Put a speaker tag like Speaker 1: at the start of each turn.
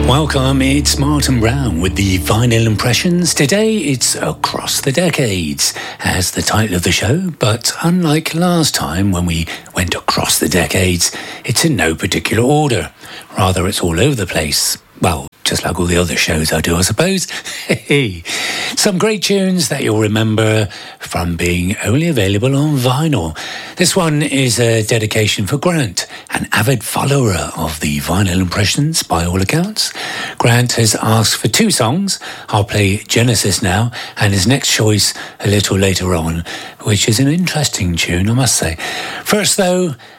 Speaker 1: Welcome, it's Martin Brown with the Vinyl Impressions. Today it's Across the Decades as the title of the show, but unlike last time when we went across the decades, it's in no particular order. Rather, it's all over the place. Well, just like all the other shows I do, I suppose. Some great tunes that you'll remember from being only available on vinyl. This one is a dedication for Grant, an avid follower of the Vinyl Impressions by all accounts. Grant has asked for two songs. I'll play Genesis now, and his next choice a little later on, which is an interesting tune, I must say. First, though,